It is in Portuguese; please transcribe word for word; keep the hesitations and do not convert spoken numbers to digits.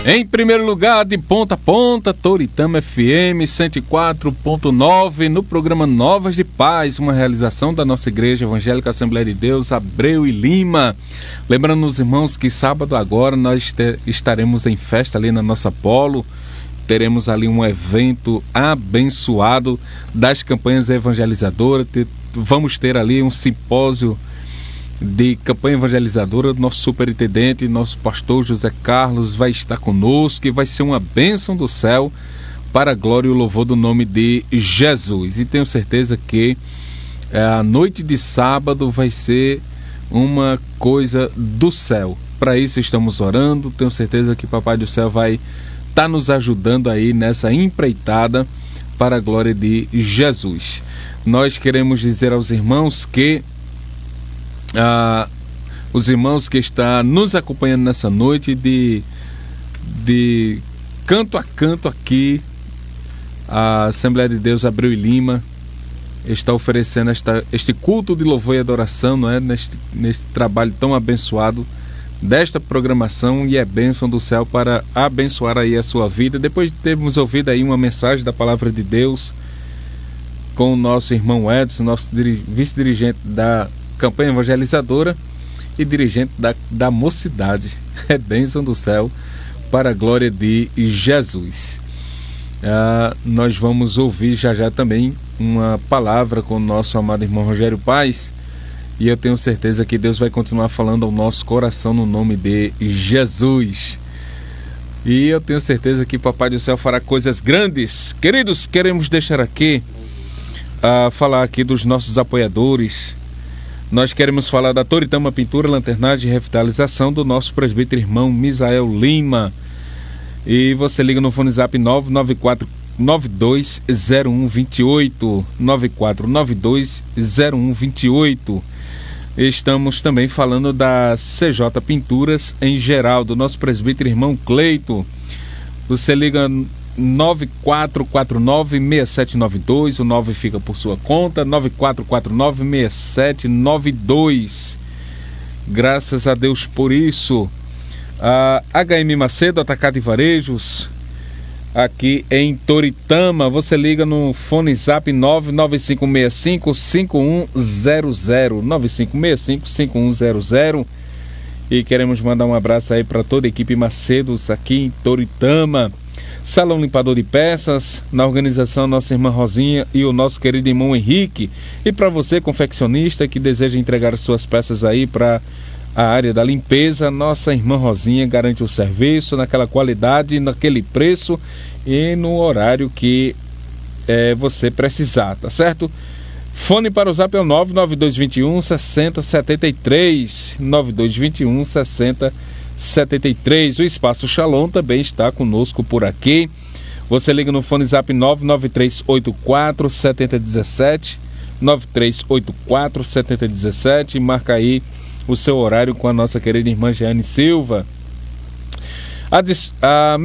Em primeiro lugar, de ponta a ponta, Toritama F M cento e quatro ponto nove, no programa Novas de Paz, uma realização da nossa Igreja Evangélica Assembleia de Deus, Abreu e Lima. Lembrando os irmãos que sábado agora nós te, estaremos em festa ali na nossa Polo. Teremos ali um evento abençoado das campanhas evangelizadoras. Vamos ter ali um simpósio de campanha evangelizadora. Nosso superintendente, nosso pastor José Carlos vai estar conosco e vai ser uma bênção do céu para a glória e o louvor do nome de Jesus. E tenho certeza que a noite de sábado vai ser uma coisa do céu. Para isso estamos orando. Tenho certeza que Papai do Céu vai estar nos ajudando aí nessa empreitada para a glória de Jesus. Nós queremos dizer aos irmãos que Ah, os irmãos que estão nos acompanhando nessa noite, de, de canto a canto aqui, a Assembleia de Deus Abreu e Lima está oferecendo esta, este culto de louvor e adoração, não é? neste, neste trabalho tão abençoado desta programação, e é bênção do céu para abençoar aí a sua vida. Depois de termos ouvido aí uma mensagem da Palavra de Deus com o nosso irmão Edson, nosso vice-dirigente da campanha evangelizadora e dirigente da, da mocidade. É bênção do céu para a glória de Jesus. Ah, nós vamos ouvir já já também uma palavra com o nosso amado irmão Rogério Paz, e eu tenho certeza que Deus vai continuar falando ao nosso coração no nome de Jesus. E eu tenho certeza que Papai do Céu fará coisas grandes. Queridos, queremos deixar aqui ah, falar aqui dos nossos apoiadores. Nós queremos falar da Toritama Pintura, Lanternagem e Revitalização, do nosso presbítero irmão Misael Lima. E você liga no fone zap nove nove quatro nove dois zero um dois oito, nove quatro nove dois zero um dois oito. Estamos também falando da C J Pinturas em geral, do nosso presbítero irmão Cleito. Você liga nove quatro quatro nove seis sete nove dois, o nove fica por sua conta, nove quatro quatro nove seis sete nove dois. Graças a Deus por isso. A H M Macedo, Atacado e Varejos, aqui em Toritama, você liga no fone zap nove nove cinco seis cinco cinco um zero zero, nove cinco seis cinco cinco um zero zero. E queremos mandar um abraço aí para toda a equipe Macedos aqui em Toritama. Salão Limpador de Peças, na organização nossa irmã Rosinha e o nosso querido irmão Henrique. E para você, confeccionista, que deseja entregar suas peças aí para a área da limpeza, nossa irmã Rosinha garante o serviço naquela qualidade, naquele preço e no horário que é, você precisar, tá certo? Fone para o zap é o nove nove dois dois um seis zero sete três, nove dois dois um seis zero setenta e três. O Espaço Shalom também está conosco por aqui. Você liga no fone zap nove nove três oito quatro sete zero um sete, nove três oito quatro sete zero um sete, e marca aí o seu horário com a nossa querida irmã Jeane Silva. A, a